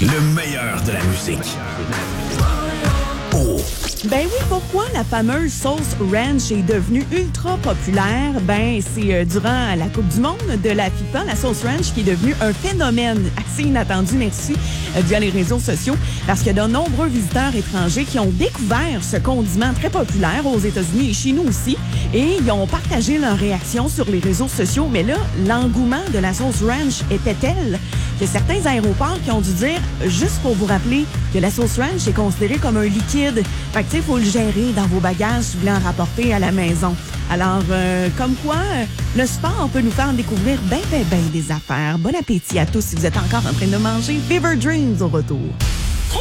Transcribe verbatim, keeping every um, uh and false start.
Le meilleur de la musique. Oh. Ben oui, pourquoi la fameuse sauce ranch est devenue ultra populaire? Ben, c'est euh, durant la Coupe du monde de la FIFA, la sauce ranch qui est devenue un phénomène assez inattendu, merci, euh, via les réseaux sociaux, parce qu'il y a de nombreux visiteurs étrangers qui ont découvert ce condiment très populaire aux États-Unis et chez nous aussi, et ils ont partagé leurs réactions sur les réseaux sociaux. Mais là, l'engouement de la sauce ranch était tel que certains aéroports qui ont dû dire, juste pour vous rappeler, que la sauce ranch est considérée comme un liquide. Fait que, tu sais, il faut le gérer dans vos bagages si vous voulez en rapporter à la maison. Alors, euh, comme quoi, euh, le sport peut nous faire découvrir ben, ben, ben des affaires. Bon appétit à tous si vous êtes encore en train de manger. Fever Dreams au retour.